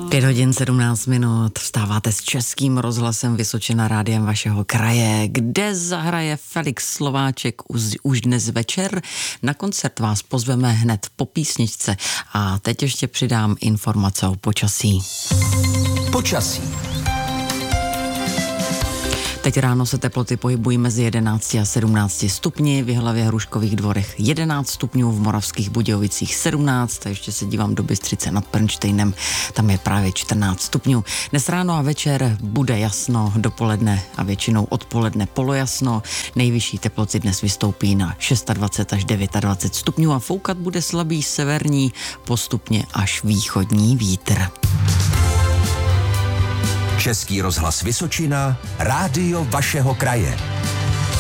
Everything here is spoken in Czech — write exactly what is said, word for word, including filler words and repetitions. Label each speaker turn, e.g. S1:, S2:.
S1: Pět hodin sedmnáct minut, vstáváte s Českým rozhlasem Vysočina, rádiem vašeho kraje, kde zahraje Felix Slováček už, už dnes večer. Na koncert vás pozveme hned po písničce a teď ještě přidám informace o počasí.
S2: Počasí.
S1: Teď ráno se teploty pohybují mezi jedenácti a sedmnácti stupni, v Jihlavě Hruškových Dvorech jedenáct stupňů, v Moravských Budějovicích sedmnáct, a ještě se dívám do Bystřice nad Pernštejnem, tam je právě čtrnáct stupňů. Dnes ráno a večer bude jasno, dopoledne a většinou odpoledne polojasno, nejvyšší teploty dnes vystoupí na dvacet šest až dvacet devět stupňů a foukat bude slabý severní, postupně až východní vítr.
S2: Český rozhlas Vysočina, rádio vašeho kraje.